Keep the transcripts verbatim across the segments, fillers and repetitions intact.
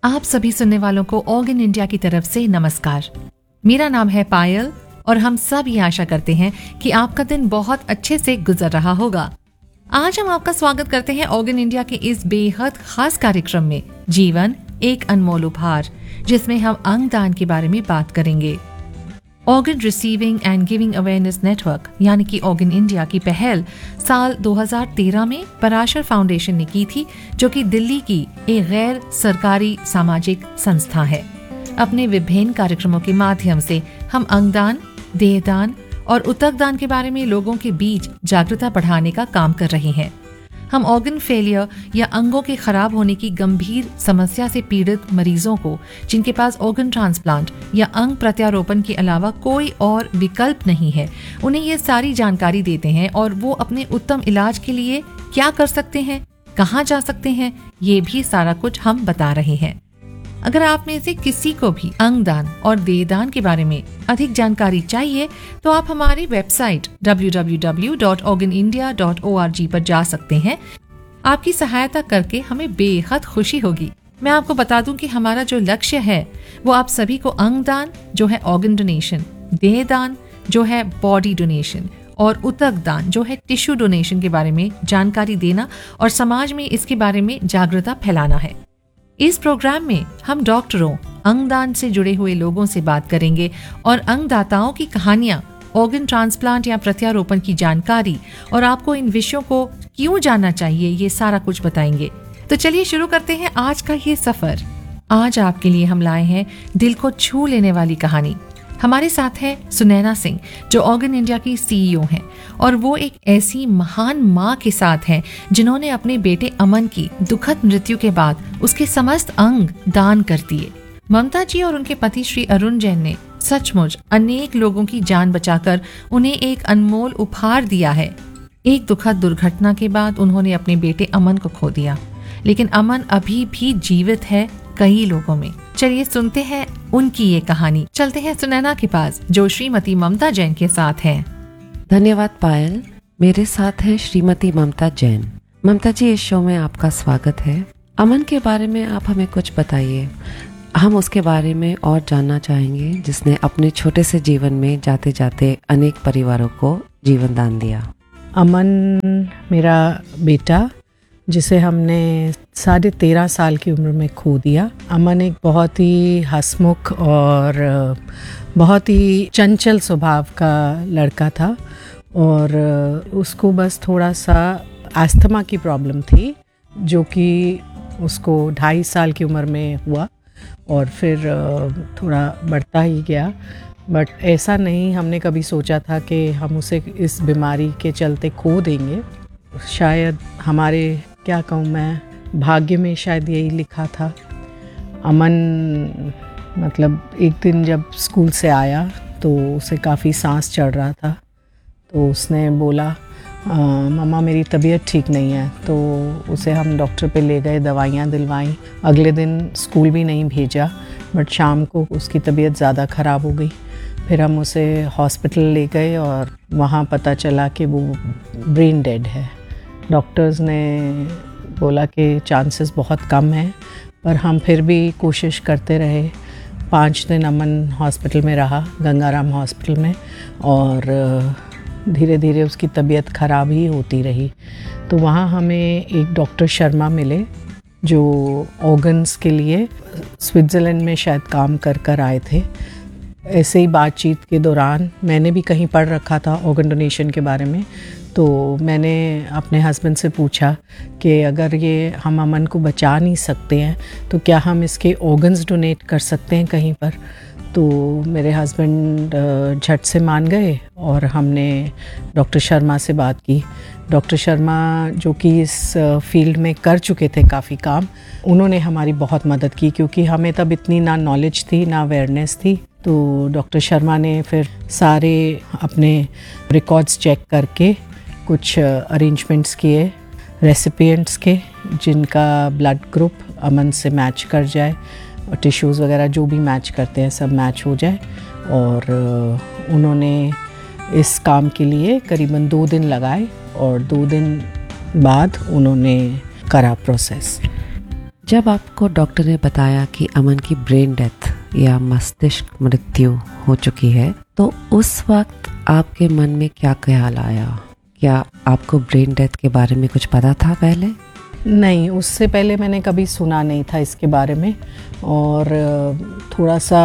आप सभी सुनने वालों को ऑर्गन इंडिया की तरफ से नमस्कार। मेरा नाम है पायल और हम सब ये आशा करते हैं कि आपका दिन बहुत अच्छे से गुजर रहा होगा। आज हम आपका स्वागत करते हैं ऑर्गन इंडिया के इस बेहद खास कार्यक्रम में, जीवन एक अनमोल उपहार, जिसमें हम अंगदान के बारे में बात करेंगे। Organ receiving end giving awareness network यानी कि ऑर्गन इंडिया की पहल साल दो हज़ार तेरह में पराशर फाउंडेशन ने की थी, जो कि दिल्ली की एक गैर सरकारी सामाजिक संस्था है। अपने विभिन्न कार्यक्रमों के माध्यम से हम अंगदान, देहदान और उतकदान के बारे में लोगों के बीच जागरूकता बढ़ाने का काम कर रहे हैं। हम ऑर्गन फेलियर या अंगों के खराब होने की गंभीर समस्या से पीड़ित मरीजों को, जिनके पास ऑर्गन ट्रांसप्लांट या अंग प्रत्यारोपण के अलावा कोई और विकल्प नहीं है, उन्हें ये सारी जानकारी देते हैं और वो अपने उत्तम इलाज के लिए क्या कर सकते हैं, कहाँ जा सकते हैं, ये भी सारा कुछ हम बता रहे हैं। अगर आप में से किसी को भी अंगदान और देहदान के बारे में अधिक जानकारी चाहिए तो आप हमारी website W W W dot organ India dot O R G पर जा सकते हैं। आपकी सहायता करके हमें बेहद खुशी होगी। मैं आपको बता दूं कि हमारा जो लक्ष्य है वो आप सभी को अंगदान, जो है ऑर्गन डोनेशन, देहदान, जो है बॉडी डोनेशन, और उतकदान, जो है टिश्यू डोनेशन के बारे में जानकारी देना और समाज में इसके बारे में जागरूकता फैलाना है। इस प्रोग्राम में हम डॉक्टरों, अंगदान से जुड़े हुए लोगों से बात करेंगे और अंगदाताओं की कहानियां, ऑर्गन ट्रांसप्लांट या प्रत्यारोपण की जानकारी और आपको इन विषयों को क्यों जानना चाहिए, ये सारा कुछ बताएंगे। तो चलिए शुरू करते हैं आज का ये सफर। आज आपके लिए हम लाए हैं दिल को छू लेने वाली कहानी। हमारे साथ है सुनैना सिंह, जो ऑर्गन इंडिया की सी ई ओ हैं, और वो एक ऐसी महान माँ के साथ हैं जिन्होंने अपने बेटे अमन की दुखद मृत्यु के बाद उसके समस्त अंग दान कर दिए। ममता जी और उनके पति श्री अरुण जैन ने सचमुच अनेक लोगों की जान बचाकर उन्हें एक अनमोल उपहार दिया है। एक दुखद दुर्घटना के बाद उन्होंने अपने बेटे अमन को खो दिया, लेकिन अमन अभी भी जीवित है कई लोगों में। चलिए सुनते हैं उनकी ये कहानी। चलते हैं सुनैना के पास, जो श्रीमती ममता जैन के साथ हैं। धन्यवाद पायल। मेरे साथ है श्रीमती ममता जैन। ममता जी, इस शो में आपका स्वागत है। अमन के बारे में आप हमें कुछ बताइए। हम उसके बारे में और जानना चाहेंगे, जिसने अपने छोटे से जीवन में जाते जाते अनेक परिवारों को जीवन दान दिया। अमन मेरा बेटा, जिसे हमने साढ़े तेरह साल की उम्र में खो दिया। अमन एक बहुत ही हंसमुख और बहुत ही चंचल स्वभाव का लड़का था, और उसको बस थोड़ा सा अस्थमा की प्रॉब्लम थी, जो कि उसको ढाई साल की उम्र में हुआ और फिर थोड़ा बढ़ता ही गया। बट ऐसा नहीं हमने कभी सोचा था कि हम उसे इस बीमारी के चलते खो देंगे। शायद हमारे, क्या कहूँ मैं, भाग्य में शायद यही लिखा था। अमन मतलब एक दिन जब स्कूल से आया तो उसे काफ़ी सांस चढ़ रहा था, तो उसने बोला, मम्मा मेरी तबीयत ठीक नहीं है। तो उसे हम डॉक्टर पे ले गए, दवाइयाँ दिलवाई। अगले दिन स्कूल भी नहीं भेजा, बट शाम को उसकी तबीयत ज़्यादा ख़राब हो गई। फिर हम उसे हॉस्पिटल ले गए और वहाँ पता चला कि वो ब्रेन डेड है। डॉक्टर्स ने बोला कि चांसेस बहुत कम हैं, पर हम फिर भी कोशिश करते रहे। पाँच दिन अमन हॉस्पिटल में रहा, गंगाराम हॉस्पिटल में, और धीरे धीरे उसकी तबीयत ख़राब ही होती रही। तो वहाँ हमें एक डॉक्टर शर्मा मिले, जो ऑर्गन्स के लिए स्विट्ज़रलैंड में शायद काम कर कर आए थे। ऐसे ही बातचीत के दौरान मैंने भी कहीं पढ़ रखा था ऑर्गन डोनेशन के बारे में, तो मैंने अपने हस्बैंड से पूछा कि अगर ये हम अमन को बचा नहीं सकते हैं तो क्या हम इसके ऑर्गन्स डोनेट कर सकते हैं कहीं पर। तो मेरे हस्बैंड झट से मान गए और हमने डॉक्टर शर्मा से बात की। डॉक्टर शर्मा, जो कि इस फील्ड में कर चुके थे काफ़ी काम, उन्होंने हमारी बहुत मदद की, क्योंकि हमें तब इतनी ना नॉलेज थी ना अवेयरनेस थी। तो डॉक्टर शर्मा ने फिर सारे अपने रिकॉर्ड्स चेक करके कुछ अरेंजमेंट्स किए रेसिपिएंट्स के, जिनका ब्लड ग्रुप अमन से मैच कर जाए और टिश्यूज़ वगैरह जो भी मैच करते हैं सब मैच हो जाए। और उन्होंने इस काम के लिए करीबन दो दिन लगाए और दो दिन बाद उन्होंने करा प्रोसेस। जब आपको डॉक्टर ने बताया कि अमन की ब्रेन डेथ या मस्तिष्क मृत्यु हो चुकी है, तो उस वक्त आपके मन में क्या ख्याल आया? क्या आपको ब्रेन डेथ के बारे में कुछ पता था पहले? नहीं, उससे पहले मैंने कभी सुना नहीं था इसके बारे में। और थोड़ा सा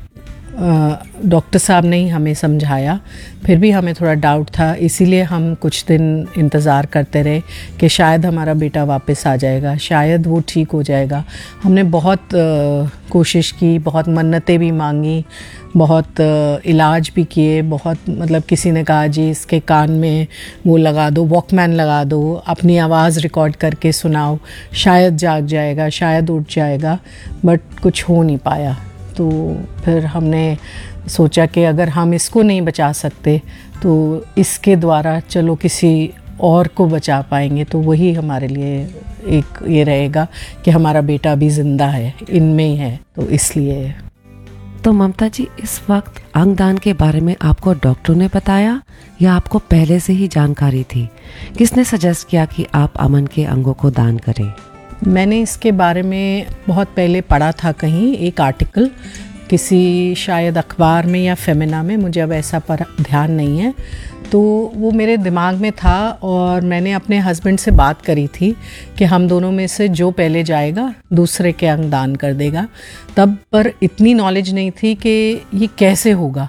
डॉक्टर साहब ने ही हमें समझाया, फिर भी हमें थोड़ा डाउट था, इसीलिए हम कुछ दिन इंतज़ार करते रहे कि शायद हमारा बेटा वापस आ जाएगा, शायद वो ठीक हो जाएगा। हमने बहुत आ, कोशिश की, बहुत मन्नतें भी मांगी, बहुत आ, इलाज भी किए, बहुत मतलब किसी ने कहा जी इसके कान में वो लगा दो, वॉकमैन लगा दो, अपनी आवाज़ रिकॉर्ड करके सुनाओ, शायद जाग जाएगा, शायद उठ जाएगा, बट कुछ हो नहीं पाया। तो फिर हमने सोचा कि अगर हम इसको नहीं बचा सकते तो इसके द्वारा चलो किसी और को बचा पाएंगे, तो वही हमारे लिए एक ये रहेगा कि हमारा बेटा अभी ज़िंदा है, इनमें ही है, तो इसलिए। तो ममता जी, इस वक्त अंगदान के बारे में आपको डॉक्टर ने बताया या आपको पहले से ही जानकारी थी? किसने सजेस्ट किया कि आप अमन के अंगों को दान करें? मैंने इसके बारे में बहुत पहले पढ़ा था कहीं, एक आर्टिकल किसी शायद अखबार में या फेमिना में, मुझे अब ऐसा पर ध्यान नहीं है, तो वो मेरे दिमाग में था और मैंने अपने हस्बैंड से बात करी थी कि हम दोनों में से जो पहले जाएगा दूसरे के अंग दान कर देगा। तब पर इतनी नॉलेज नहीं थी कि ये कैसे होगा,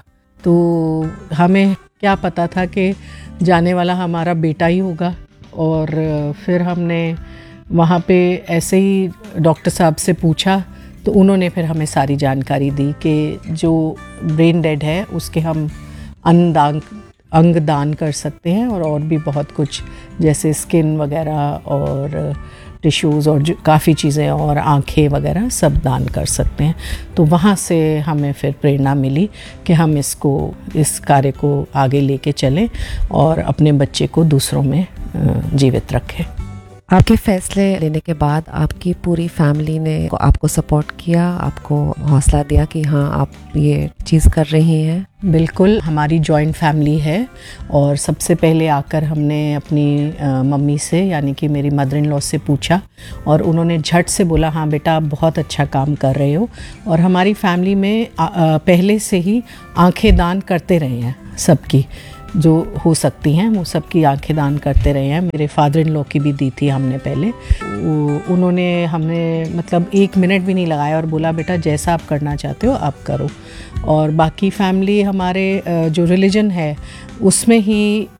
तो हमें क्या पता था कि जाने वाला हमारा बेटा ही होगा। और फिर हमने वहाँ पे ऐसे ही डॉक्टर साहब से पूछा, तो उन्होंने फिर हमें सारी जानकारी दी कि जो ब्रेन डेड है उसके हम अंगदान अंग दान कर सकते हैं, और और भी बहुत कुछ जैसे स्किन वगैरह और टिश्यूज़ और काफ़ी चीज़ें और आँखें वगैरह सब दान कर सकते हैं। तो वहाँ से हमें फिर प्रेरणा मिली कि हम इसको इस कार्य को आगे लेके चलें और अपने बच्चे को दूसरों में जीवित रखें। आपके फैसले लेने के बाद आपकी पूरी फैमिली ने आपको सपोर्ट किया, आपको हौसला दिया कि हाँ आप ये चीज़ कर रही हैं? बिल्कुल, हमारी जॉइंट फैमिली है और सबसे पहले आकर हमने अपनी मम्मी से यानी कि मेरी मदर इन लॉ से पूछा और उन्होंने झट से बोला हाँ बेटा आप बहुत अच्छा काम कर रहे हो। और हमारी फैमिली में आ, आ, पहले से ही आंखें दान करते रहे हैं, सबकी जो हो सकती हैं वो सबकी आंखें दान करते रहे हैं। मेरे फादर इन लॉ की भी दी थी हमने पहले, उन्होंने हमने मतलब एक मिनट भी नहीं लगाया और बोला बेटा जैसा आप करना चाहते हो आप करो। और बाकी फैमिली हमारे जो रिलीजन है उसमें ही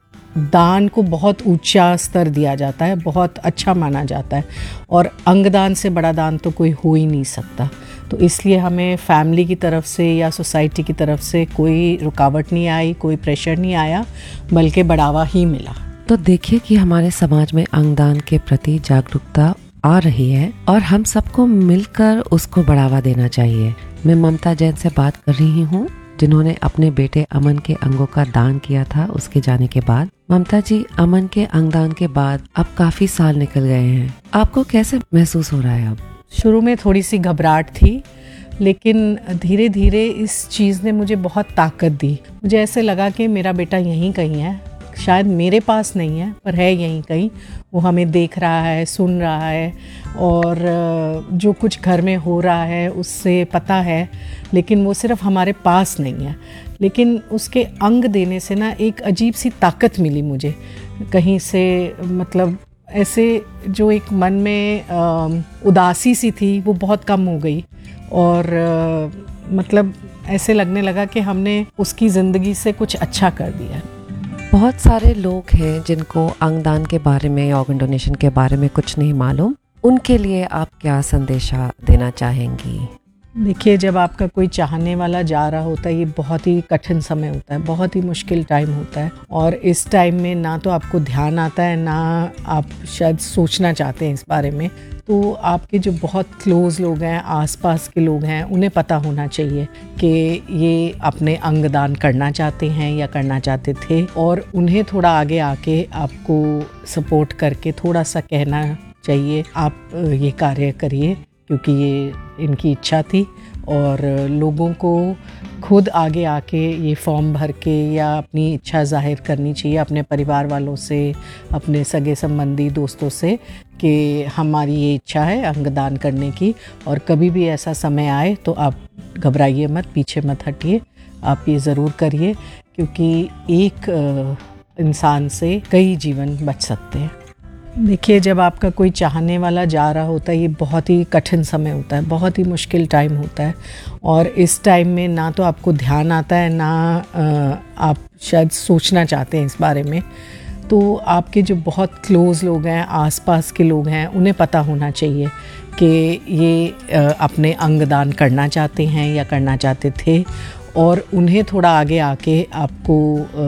दान को बहुत ऊंचा स्तर दिया जाता है, बहुत अच्छा माना जाता है और अंगदान से बड़ा दान तो कोई हो ही नहीं सकता। तो इसलिए हमें फैमिली की तरफ से या सोसाइटी की तरफ से कोई रुकावट नहीं आई, कोई प्रेशर नहीं आया, बल्कि बढ़ावा ही मिला। तो देखिए कि हमारे समाज में अंगदान के प्रति जागरूकता आ रही है और हम सबको मिलकर उसको बढ़ावा देना चाहिए। मैं ममता जैन से बात कर रही हूँ जिन्होंने अपने बेटे अमन के अंगों का दान किया था उसके जाने के बाद। ममता जी, अमन के अंगदान के बाद अब काफी साल निकल गए हैं, आपको कैसे महसूस हो रहा है अब? शुरू में थोड़ी सी घबराहट थी, लेकिन धीरे धीरे इस चीज़ ने मुझे बहुत ताकत दी। मुझे ऐसे लगा कि मेरा बेटा यहीं कहीं है, शायद मेरे पास नहीं है पर है यहीं कहीं, वो हमें देख रहा है, सुन रहा है और जो कुछ घर में हो रहा है उससे पता है, लेकिन वो सिर्फ हमारे पास नहीं है। लेकिन उसके अंग देने से ना एक अजीब सी ताकत मिली मुझे कहीं से, मतलब ऐसे जो एक मन में उदासी सी थी वो बहुत कम हो गई और मतलब ऐसे लगने लगा कि हमने उसकी ज़िंदगी से कुछ अच्छा कर दिया। बहुत सारे लोग हैं जिनको अंगदान के बारे में, ऑर्गन डोनेशन के बारे में कुछ नहीं मालूम, उनके लिए आप क्या संदेशा देना चाहेंगी? देखिए, जब आपका कोई चाहने वाला जा रहा होता है ये बहुत ही कठिन समय होता है, बहुत ही मुश्किल टाइम होता है और इस टाइम में ना तो आपको ध्यान आता है ना आप शायद सोचना चाहते हैं इस बारे में। तो आपके जो बहुत क्लोज़ लोग हैं, आसपास के लोग हैं, उन्हें पता होना चाहिए कि ये अपने अंग दान करना चाहते हैं या करना चाहते थे और उन्हें थोड़ा आगे आके आपको सपोर्ट करके थोड़ा सा कहना चाहिए आप ये कार्य करिए, क्योंकि ये इनकी इच्छा थी। और लोगों को खुद आगे आके ये फॉर्म भर के या अपनी इच्छा जाहिर करनी चाहिए अपने परिवार वालों से, अपने सगे संबंधी दोस्तों से कि हमारी ये इच्छा है अंगदान करने की, और कभी भी ऐसा समय आए तो आप घबराइए मत, पीछे मत हटिए, आप ये ज़रूर करिए, क्योंकि एक इंसान से कई जीवन बच सकते हैं। देखिए, जब आपका कोई चाहने वाला जा रहा होता है, ये बहुत ही कठिन समय होता है, बहुत ही मुश्किल टाइम होता है, और इस टाइम में ना तो आपको ध्यान आता है, ना आप शायद सोचना चाहते हैं इस बारे में। तो आपके जो बहुत क्लोज़ लोग हैं, आसपास के लोग हैं, उन्हें पता होना चाहिए कि ये अपने अंगदान करना चाहते हैं या करना चाहते थे, और उन्हें थोड़ा आगे आके आपको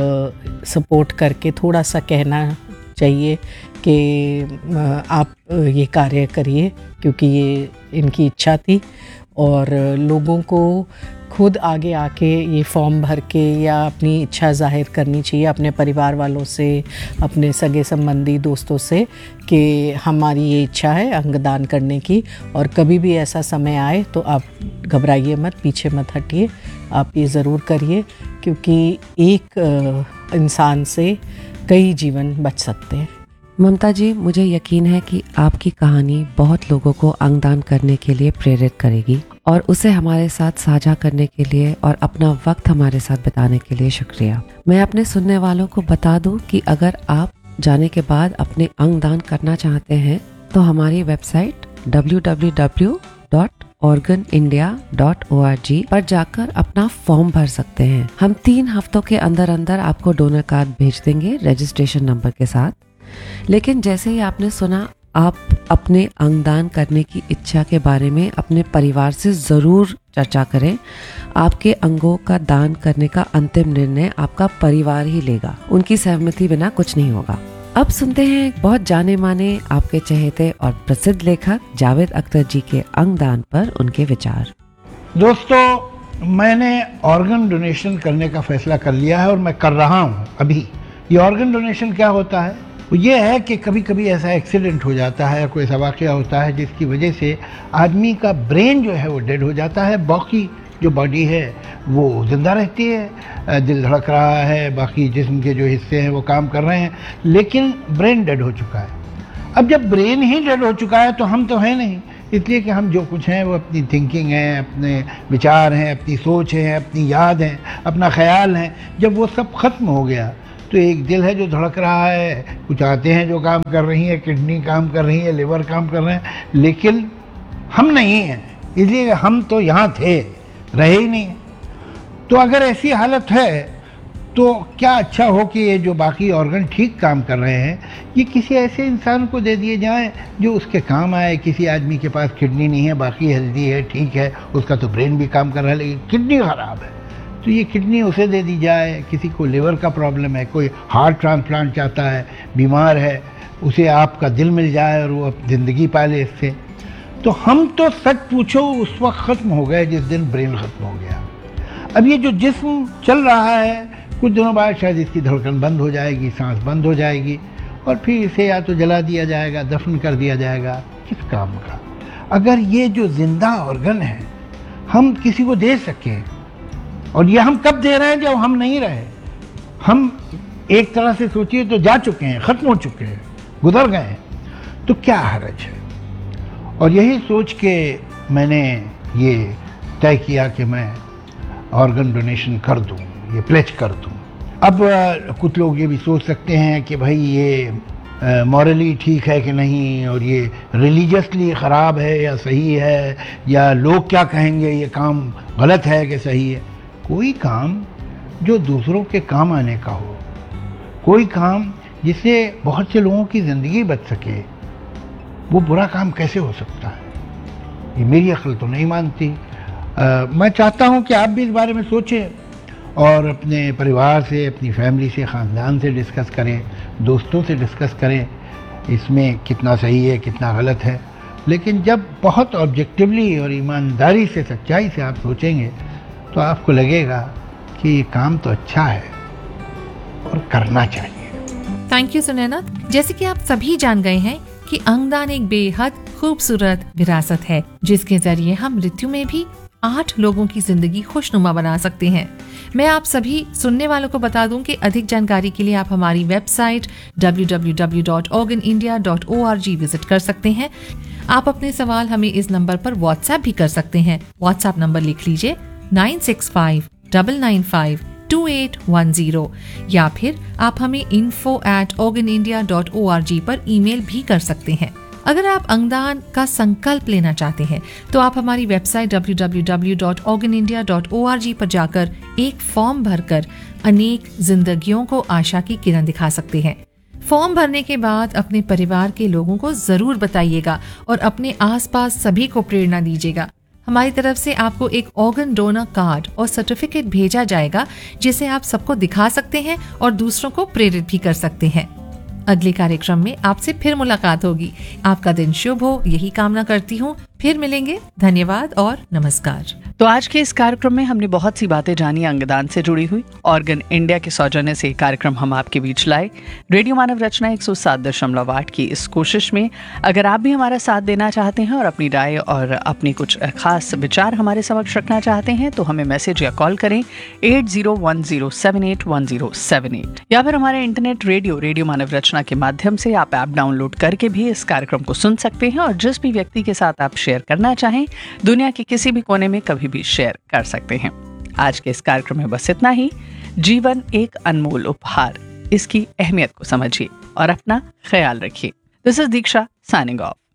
सपोर्ट करके थोड़ा सा कहना चाहिए कि आप ये कार्य करिए, क्योंकि ये इनकी इच्छा थी। और लोगों को खुद आगे आके ये फॉर्म भर के या अपनी इच्छा जाहिर करनी चाहिए अपने परिवार वालों से, अपने सगे संबंधी दोस्तों से, कि हमारी ये इच्छा है अंगदान करने की, और कभी भी ऐसा समय आए तो आप घबराइए मत, पीछे मत हटिए, आप ये ज़रूर करिए, क्योंकि एक इंसान से कई जीवन बच सकते हैं। ममता जी, मुझे यकीन है कि आपकी कहानी बहुत लोगों को अंगदान करने के लिए प्रेरित करेगी, और उसे हमारे साथ साझा करने के लिए और अपना वक्त हमारे साथ बिताने के लिए शुक्रिया। मैं अपने सुनने वालों को बता दूं कि अगर आप जाने के बाद अपने अंगदान करना चाहते हैं तो हमारी website W W W dot organ India dot O R G पर जाकर अपना फॉर्म भर सकते हैं। हम तीन हफ्तों के अंदर अंदर आपको डोनर कार्ड भेज देंगे रजिस्ट्रेशन नंबर के साथ। लेकिन जैसे ही आपने सुना, आप अपने अंगदान करने की इच्छा के बारे में अपने परिवार से ज़रूर चर्चा करें। आपके अंगों का दान करने का अंतिम निर्णय आपका परिवार ही लेगा, उनकी सहमति बिना कुछ नहीं होगा। अब सुनते हैं बहुत जाने माने आपके चहेते और प्रसिद्ध लेखक जावेद अख्तर जी के अंगदान पर उनके विचार। दोस्तों, मैंने ऑर्गन डोनेशन करने का फैसला कर लिया है और मैं कर रहा हूँ अभी। ये ऑर्गन डोनेशन क्या होता है? ये है कि कभी कभी ऐसा एक्सीडेंट हो जाता है, कोई ऐसा वाक़या होता है जिसकी वजह से आदमी का ब्रेन जो है वो डेड हो जाता है, बाकी जो बॉडी है वो ज़िंदा रहती है, दिल धड़क रहा है, बाकी जिस्म के जो हिस्से हैं वो काम कर रहे हैं, लेकिन ब्रेन डेड हो चुका है। अब जब ब्रेन ही डेड हो चुका है तो हम तो हैं नहीं, इसलिए कि हम जो कुछ हैं वो अपनी थिंकिंग है, अपने विचार हैं, अपनी सोच है, अपनी याद है, अपना ख्याल है। जब वो सब ख़त्म हो गया तो एक दिल है जो धड़क रहा है, कुछ आते हैं जो काम कर रही है, किडनी काम कर रही है, लिवर काम कर रहे हैं, लेकिन हम नहीं हैं, इसलिए हम तो यहाँ थे, रहे ही नहीं। तो अगर ऐसी हालत है तो क्या अच्छा हो कि ये जो बाकी ऑर्गन ठीक काम कर रहे हैं ये किसी ऐसे इंसान को दे दिए जाएं जो उसके काम आए। किसी आदमी के पास किडनी नहीं है, बाकी हेल्दी है, ठीक है, उसका तो ब्रेन भी काम कर रहा है, लेकिन किडनी ख़राब है तो ये किडनी उसे दे दी जाए। किसी को लिवर का प्रॉब्लम है, कोई हार्ट ट्रांसप्लांट चाहता है, बीमार है, उसे आपका दिल मिल जाए और वो ज़िंदगी पाले इससे। तो हम तो सच पूछो उस वक्त ख़त्म हो गए जिस दिन ब्रेन ख़त्म हो गया। अब ये जो जिस्म चल रहा है, कुछ दिनों बाद शायद इसकी धड़कन बंद हो जाएगी, सांस बंद हो जाएगी, और फिर इसे या तो जला दिया जाएगा, दफन कर दिया जाएगा। किस काम का? अगर ये जो जिंदा ऑर्गन है हम किसी को दे सकें, और ये हम कब दे रहे हैं? जब हम नहीं रहे। हम एक तरह से सोचिए तो जा चुके हैं, ख़त्म हो चुके हैं, गुजर गए हैं, तो क्या हर्ज है? और यही सोच के मैंने ये तय किया कि मैं ऑर्गन डोनेशन कर दूं, ये प्लेज कर दूं। अब कुछ लोग ये भी सोच सकते हैं कि भाई ये मॉरली ठीक है कि नहीं, और ये रिलीजियसली ख़राब है या सही है, या लोग क्या कहेंगे, ये काम गलत है कि सही है। कोई काम जो दूसरों के काम आने का हो, कोई काम जिससे बहुत से लोगों की ज़िंदगी बच सके, वो बुरा काम कैसे हो सकता है? ये मेरी अक्ल तो नहीं मानती। आ, मैं चाहता हूँ कि आप भी इस बारे में सोचें और अपने परिवार से, अपनी फैमिली से, ख़ानदान से डिस्कस करें, दोस्तों से डिस्कस करें इसमें कितना सही है, कितना गलत है। लेकिन जब बहुत ऑब्जेक्टिवली और ईमानदारी से, सच्चाई से आप सोचेंगे तो आपको लगेगा कि ये काम तो अच्छा है और करना चाहिए। Thank you Sunaina. जैसे कि आप सभी जान गए हैं कि अंगदान एक बेहद खूबसूरत विरासत है जिसके जरिए हम मृत्यु में भी आठ लोगों की जिंदगी खुशनुमा बना सकते हैं। मैं आप सभी सुनने वालों को बता दूं कि अधिक जानकारी के लिए आप हमारी website W W W dot organ India dot O R G visit कर सकते हैं। आप अपने सवाल हमें इस नंबर पर व्हाट्सएप भी कर सकते हैं। व्हाट्सएप नंबर लिख लीजिए nine six five double nine five to eight one zero, या फिर आप हमें info at organ India dot O R G पर ईमेल भी कर सकते हैं। अगर आप अंगदान का संकल्प लेना चाहते हैं तो आप हमारी website W W W dot organ India dot O R G पर जाकर एक फॉर्म भरकर अनेक जिंदगियों को आशा की किरण दिखा सकते हैं। फॉर्म भरने के बाद अपने परिवार के लोगों को जरूर बताइएगा और अपने आसपास सभी को प्रेरणा दीजिएगा। हमारी तरफ से आपको एक ऑर्गन डोनर कार्ड और सर्टिफिकेट भेजा जाएगा जिसे आप सबको दिखा सकते हैं और दूसरों को प्रेरित भी कर सकते हैं। अगले कार्यक्रम में आपसे फिर मुलाकात होगी। आपका दिन शुभ हो यही कामना करती हूँ। फिर मिलेंगे। धन्यवाद और नमस्कार। तो आज के इस कार्यक्रम में हमने बहुत सी बातें जानी अंगदान से जुड़ी हुई। ऑर्गन इंडिया के सौजन्य से कार्यक्रम हम आपके बीच लाए। रेडियो मानव रचना एक सौ सात दशमलव आठ की इस कोशिश में अगर आप भी हमारा साथ देना चाहते हैं और अपनी राय और अपनी कुछ खास विचार हमारे समक्ष रखना चाहते हैं तो हमें मैसेज या कॉल करें eight zero one zero seven eight one zero seven eight, या फिर हमारे इंटरनेट रेडियो रेडियो मानव रचना के माध्यम से आप ऐप डाउनलोड करके भी इस कार्यक्रम को सुन सकते हैं और जिस भी व्यक्ति के साथ आप शेयर करना चाहें दुनिया के किसी भी कोने में कभी भी शेयर कर सकते हैं। आज के इस कार्यक्रम में बस इतना ही। जीवन एक अनमोल उपहार, इसकी अहमियत को समझिए और अपना ख्याल रखिए। This is Diksha signing off.